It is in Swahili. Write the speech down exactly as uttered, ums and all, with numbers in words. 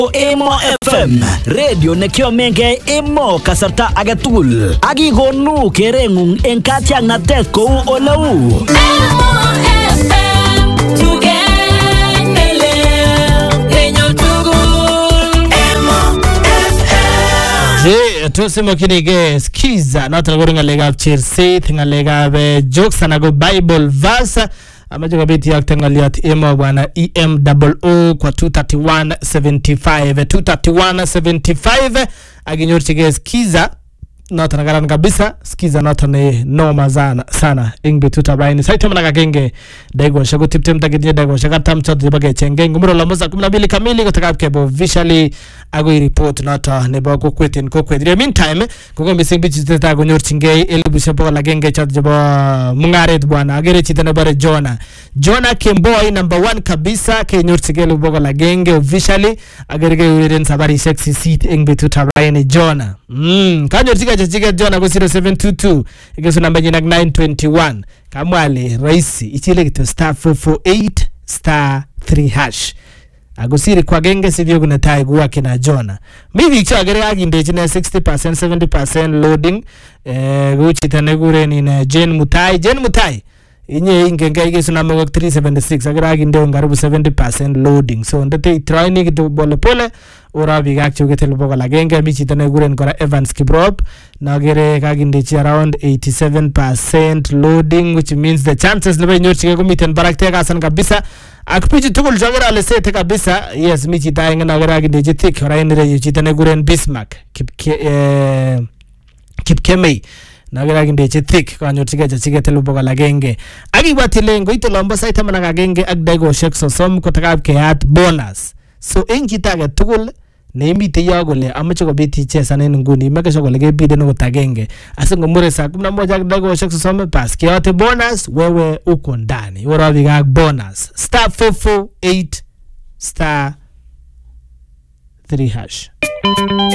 Emo F M radio nekyo menge emo kasarta agetugul agi gonu kerengung en katyang na tet ko oleu Emo F M tugele enyo tugul Emo F M je tosemo kinige skiza natra goringa lega Chelsea thinga lega be jokes anago Bible verse amaje kabiti yakutangaliat emo bwana E M O O kwa two thirty-one seventy-five two thirty-one seventy-five aginyorchige skiza not nagaran kabisa skiza not ne noma sana sana ingbe tutabaini saitemana kagenge daigo shago tiptem tagidye daigo shagatam chat dibage chenge ngumro lamosa kumi na mbili kamili kutoka kebo visually ago report not ne ba ko kweten ko kwedre meantime ko missing bichi ta go nyorchinge elbu shepo la genge chat jaba mungaret bwana agere chitane bare Jona Jona Kemboy number one kabisa ke nyorchige elbu la genge visually agere ge uren sabari sexy seat ingbe tutabaini Jona mm kanyorchige chike Jona go zero seven two two igeso namba jina nine twenty-one kamwale raisi ichile kito star four four eight star three hash agusiri kwa genge sivyo kuna tai guwa kina Jona mivi kicho agere aginde chine sixty percent seventy percent loading eh guchi tanegure ni na Jane Mutai Jane Mutai inye ingenge igeso namba three seventy-six agere aginde ngaribu seventy percent loading so ndete training kitu bole pole ora biga chugete luboga la genge michi tanegure nkora Evans Kiprop na agere kaginde chi around eighty-seven percent loading which means the chances lebe nyorchike kumiten barakte kasan kabisa akpichi tukul jagera ale sete kabisa yes michi tainga na agere aginde chi thick ora inire yuchi tanegure Bismarck kip eh Kipkemei na agere aginde chi thick kanyorchike chachigete luboga la genge agibwatile ngoito lombo saitama na genge agdego shek sosom kotakab keat bonus so engi tage tukul neimite yagole amache kobiti chesanen nguni make sure kole bide no tagenge asingomure saa kumi na moja dago shek some pass kiyote bonus wewe uko ndani wora biga bonus star four four eight star three hash